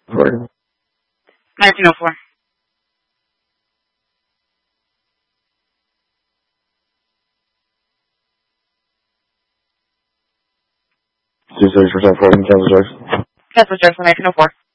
For 1904. Two search for 10 4 cancel search. Cancel search for 1904.